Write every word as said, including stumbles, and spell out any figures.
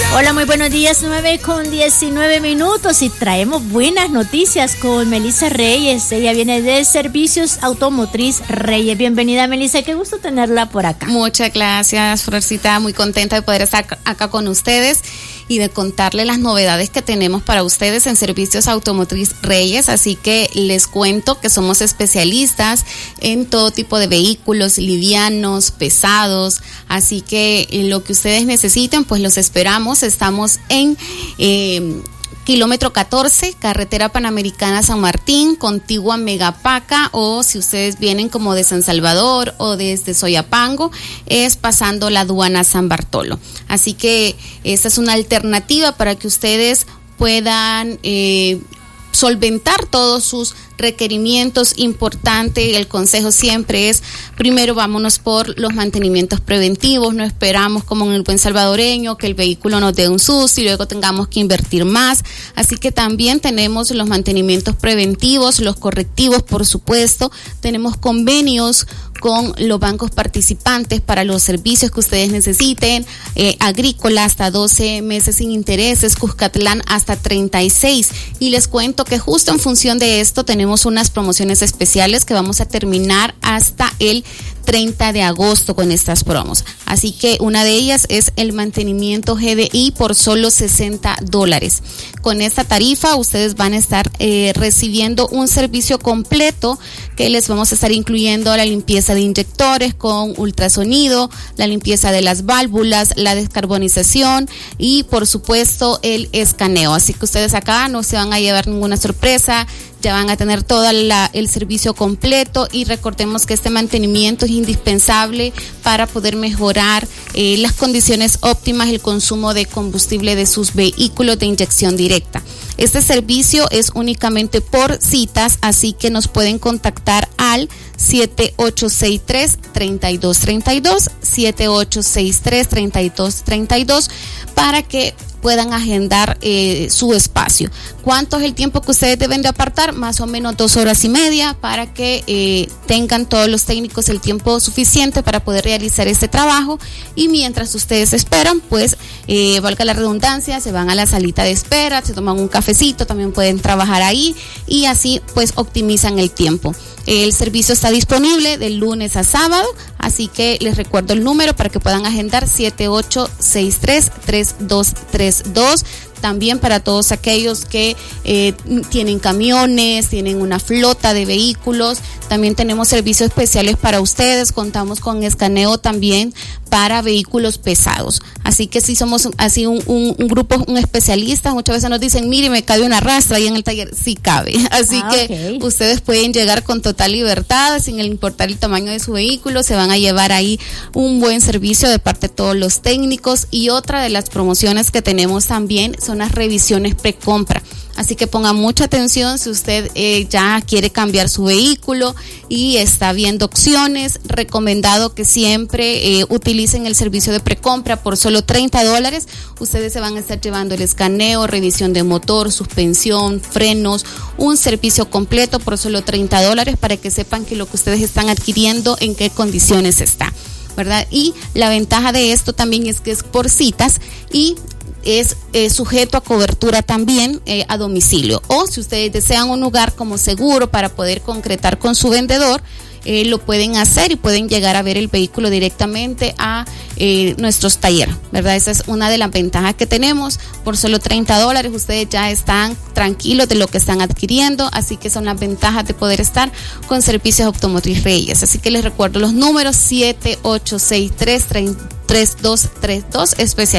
Hola, muy buenos días, nueve con diecinueve minutos y traemos buenas noticias con Melissa Reyes. Ella viene de Servicios Automotriz Reyes. Bienvenida, Melissa, qué gusto tenerla por acá. Muchas gracias, Florcita, muy contenta de poder estar acá con ustedes y de contarle las novedades que tenemos para ustedes en Servicios Automotriz Reyes. Así que les cuento que somos especialistas en todo tipo de vehículos livianos, pesados, así que lo que ustedes necesiten, pues los esperamos. Estamos en eh, kilómetro catorce, carretera Panamericana San Martín, contigua Megapaca, o si ustedes vienen como de San Salvador o desde Soyapango, es pasando la aduana San Bartolo. Así que esta es una alternativa para que ustedes puedan eh, solventar todos sus requerimientos. Importante, el consejo siempre es, primero vámonos por los mantenimientos preventivos, no esperamos como en el buen salvadoreño que el vehículo nos dé un susto y luego tengamos que invertir más, así que también tenemos los mantenimientos preventivos, los correctivos, por supuesto, tenemos convenios con los bancos participantes para los servicios que ustedes necesiten, eh, Agrícola hasta doce meses sin intereses, Cuscatlán hasta treinta y seis, y les cuento que justo en función de esto tenemos unas promociones especiales que vamos a terminar hasta el treinta de agosto con estas promos. Así que una de ellas es el mantenimiento G D I por solo sesenta dólares. Con esta tarifa ustedes van a estar eh, recibiendo un servicio completo que les vamos a estar incluyendo la limpieza de inyectores con ultrasonido, la limpieza de las válvulas, la descarbonización y por supuesto el escaneo. Así que ustedes acá no se van a llevar ninguna sorpresa, ya van a tener todo la, el servicio completo, y recordemos que este mantenimiento es indispensable para poder mejorar eh, las condiciones óptimas, el consumo de combustible de sus vehículos de inyección directa. Este servicio es únicamente por citas, así que nos pueden contactar al siete ocho seis tres, tres dos tres dos, siete ocho seis tres, tres dos tres dos, para que puedan agendar eh, su espacio. ¿Cuánto es el tiempo que ustedes deben de apartar? Más o menos dos horas y media para que eh, tengan todos los técnicos el tiempo suficiente para poder realizar este trabajo, y mientras ustedes esperan, pues eh, valga la redundancia, se van a la salita de espera, se toman un cafecito, también pueden trabajar ahí y así pues optimizan el tiempo. El servicio está disponible de lunes a sábado, así que les recuerdo el número para que puedan agendar siete ocho seis tres, tres dos tres dos. También para todos aquellos que eh, tienen camiones, tienen una flota de vehículos, también tenemos servicios especiales para ustedes. Contamos con escaneo también para vehículos pesados. Así que si somos así un, un, un grupo, un especialista, muchas veces nos dicen, mire, me cabe una rastra ahí en el taller. Sí cabe. Así ah, que okay. Ustedes pueden llegar con total libertad, sin importar el tamaño de su vehículo. Se van a llevar ahí un buen servicio de parte de todos los técnicos. Y otra de las promociones que tenemos también son las revisiones precompra. Así que ponga mucha atención si usted eh, ya quiere cambiar su vehículo y está viendo opciones. Recomendado que siempre eh, utilicen el servicio de precompra por solo treinta dólares. Ustedes se van a estar llevando el escaneo, revisión de motor, suspensión, frenos, un servicio completo por solo treinta dólares, para que sepan que lo que ustedes están adquiriendo, en qué condiciones está, ¿verdad? Y la ventaja de esto también es que es por citas y es eh, sujeto a cobertura también eh, a domicilio, o si ustedes desean un lugar como seguro para poder concretar con su vendedor, eh, lo pueden hacer y pueden llegar a ver el vehículo directamente a eh, nuestros talleres, ¿verdad? Esa es una de las ventajas que tenemos. Por solo treinta dólares ustedes ya están tranquilos de lo que están adquiriendo, así que son las ventajas de poder estar con Servicios Automotriz Reyes. Así que les recuerdo los números: siete ocho seis tres, tres dos tres dos, especial